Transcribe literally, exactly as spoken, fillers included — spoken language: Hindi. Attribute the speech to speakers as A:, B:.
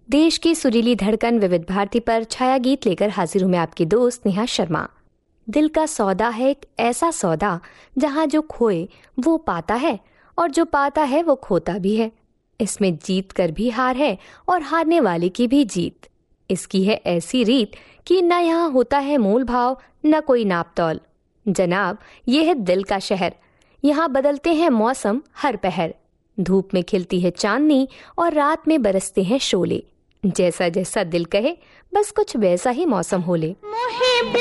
A: देश की सुरीली धड़कन विविध भारती पर छाया गीत लेकर हाजिर हूं मैं आपकी दोस्त नेहा शर्मा। दिल का सौदा है एक ऐसा सौदा जहां जो खोए वो पाता है और जो पाता है वो खोता भी है। इसमें जीत कर भी हार है और हारने वाले की भी जीत। इसकी है ऐसी रीत कि न यहाँ होता है मोल भाव न कोई नाप तौल। जनाब, ये है दिल का शहर। यहाँ बदलते हैं मौसम हर पहर। धूप में खिलती है चांदनी और रात में बरसते हैं शोले। जैसा जैसा दिल कहे बस कुछ वैसा ही मौसम हो ले।